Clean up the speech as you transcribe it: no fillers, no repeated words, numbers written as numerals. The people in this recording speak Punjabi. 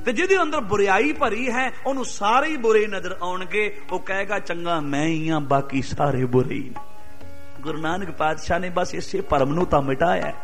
ਤੇ ਜਿਹਦੇ ਅੰਦਰ ਬੁਰਾਈ ਭਰੀ ਹੈ ਉਹਨੂੰ ਸਾਰੇ ਹੀ ਬੁਰੇ ਨਜ਼ਰ ਆਉਣਗੇ। ਉਹ ਕਹੇਗਾ ਚੰਗਾ ਮੈਂ ਹੀ ਹਾਂ, ਬਾਕੀ ਸਾਰੇ ਬੁਰੇ ਹੀ। ਗੁਰੂ ਨਾਨਕ ਪਾਤਸ਼ਾਹ ਨੇ ਬਸ ਇਸੇ ਭਰਮ ਨੂੰ ਤਾਂ ਮਿਟਾਇਆ।